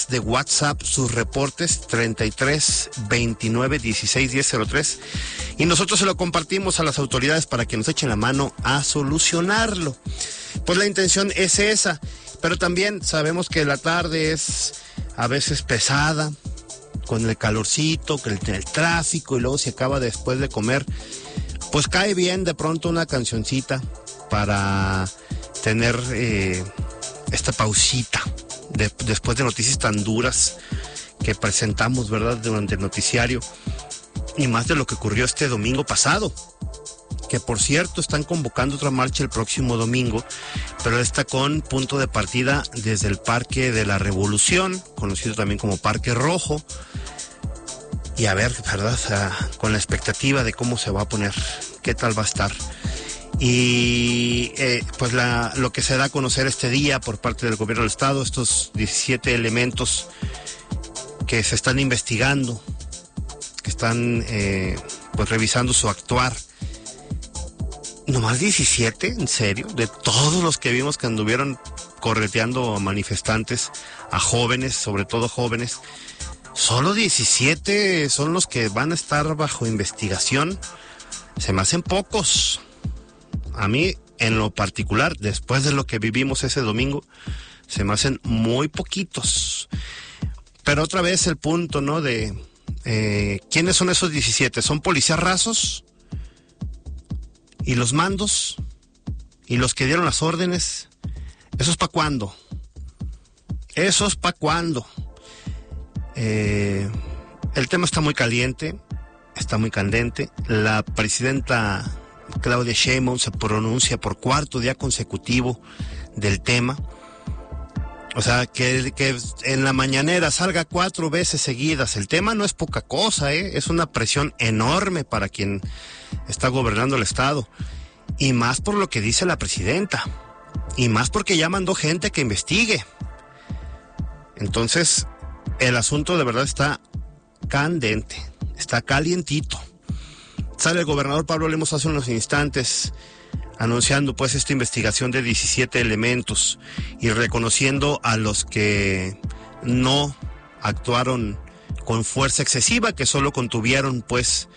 de WhatsApp sus reportes 33 29 16 10 03 y nosotros se lo compartimos a las autoridades para que nos echen la mano a solucionarlo. Pues la intención es esa, pero también sabemos que la tarde es a veces pesada, con el calorcito, con el tráfico, y luego se acaba después de comer, pues cae bien de pronto una cancioncita para tener esta pausita después de noticias tan duras que presentamos, ¿verdad?, durante el noticiario, y más de lo que ocurrió este domingo pasado, que por cierto están convocando otra marcha el próximo domingo, pero esta con punto de partida desde el Parque de la Revolución, conocido también como Parque Rojo, y a ver, ¿verdad?, con la expectativa de cómo se va a poner, qué tal va a estar. Y pues lo que se da a conocer este día por parte del gobierno del estado, estos 17 elementos que se están investigando, que están pues revisando su actuar. ¿Nomás 17? ¿En serio? De todos los que vimos que anduvieron correteando a manifestantes, a jóvenes, sobre todo jóvenes, solo 17 son los que van a estar bajo investigación. Se me hacen pocos. A mí, en lo particular, después de lo que vivimos ese domingo, se me hacen muy poquitos. Pero otra vez el punto, ¿no?, de ¿quiénes son esos 17? ¿Son policías rasos? ¿Y los mandos? ¿Y los que dieron las órdenes? ¿Eso es para cuándo? ¿Eso es para cuándo? El tema está muy caliente, está muy candente. La presidenta Claudia Sheinbaum se pronuncia por cuarto día consecutivo del tema. O sea, que en la mañanera salga 4 veces seguidas. El tema no es poca cosa, es una presión enorme para quien está gobernando el estado. Y más por lo que dice la presidenta. Y más porque ya mandó gente que investigue. Entonces, el asunto de verdad está candente, está calientito. Sale el gobernador Pablo Lemos hace unos instantes anunciando pues esta investigación de 17 elementos y reconociendo a los que no actuaron con fuerza excesiva, que solo contuvieron pues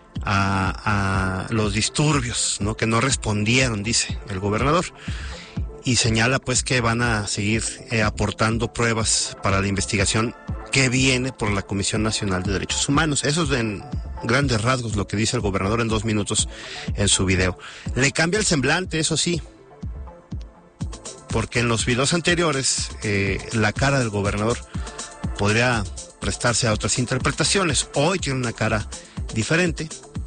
a los disturbios, ¿no?, que no respondieron, dice el gobernador, y señala pues que van a seguir aportando pruebas para la investigación que viene por la Comisión Nacional de Derechos Humanos. Eso es en grandes rasgos lo que dice el gobernador en 2 minutos en su video. Le cambia el semblante, eso sí, porque en los videos anteriores la cara del gobernador podría prestarse a otras interpretaciones. Hoy tiene una cara diferente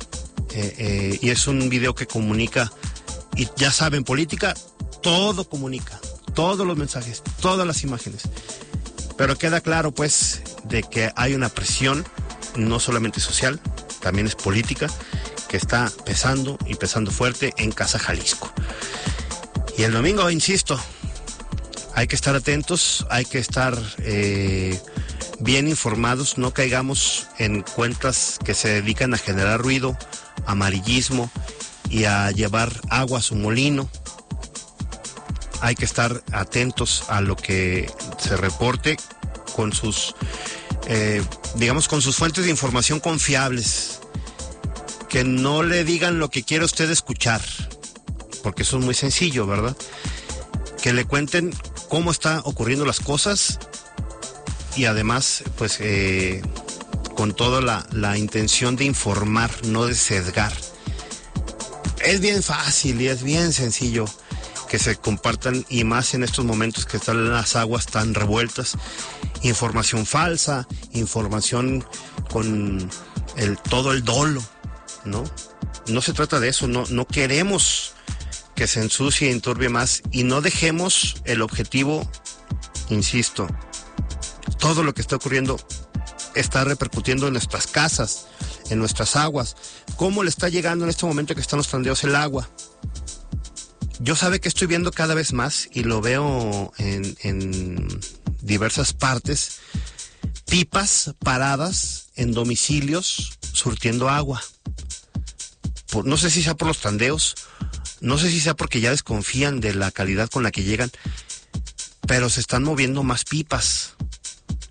y es un video que comunica, y ya saben, política, todo comunica, todos los mensajes, todas las imágenes. Pero queda claro, pues, de que hay una presión, no solamente social, también es política, que está pesando y pesando fuerte en Casa Jalisco. Y el domingo, insisto, hay que estar atentos, hay que estar bien informados, no caigamos en cuentas que se dedican a generar ruido, amarillismo y a llevar agua a su molino. Hay que estar atentos a lo que se reporte con sus, con sus fuentes de información confiables. Que no le digan lo que quiere usted escuchar, porque eso es muy sencillo, ¿verdad? Que le cuenten cómo están ocurriendo las cosas y además, pues, con toda la intención de informar, no de sesgar. Es bien fácil y es bien sencillo que se compartan, y más en estos momentos que están las aguas tan revueltas, información falsa, información con todo el dolo, ¿no? No se trata de eso, no queremos que se ensucie y enturbie más, y no dejemos el objetivo, insisto, todo lo que está ocurriendo está repercutiendo en nuestras casas, en nuestras aguas. ¿Cómo le está llegando en este momento que están los tandeos el agua? Yo sabe que estoy viendo cada vez más, y lo veo en diversas partes, pipas paradas en domicilios surtiendo agua. No sé si sea por los tandeos, no sé si sea porque ya desconfían de la calidad con la que llegan, pero se están moviendo más pipas.